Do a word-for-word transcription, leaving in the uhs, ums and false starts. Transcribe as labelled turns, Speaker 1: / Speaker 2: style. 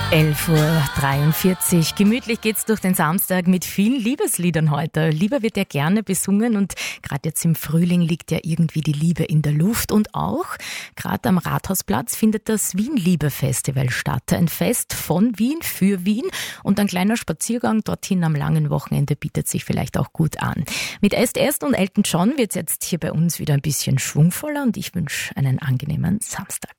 Speaker 1: elf Uhr dreiundvierzig. Gemütlich geht's durch den Samstag mit vielen Liebesliedern heute. Liebe wird ja gerne besungen und gerade jetzt im Frühling liegt ja irgendwie die Liebe in der Luft. Und auch gerade am Rathausplatz findet das Wien-Liebe-Festival statt. Ein Fest von Wien für Wien und ein kleiner Spaziergang dorthin am langen Wochenende bietet sich vielleicht auch gut an. Mit Est Est und Elton John wird's jetzt hier bei uns wieder ein bisschen schwungvoller und ich wünsche einen angenehmen Samstag.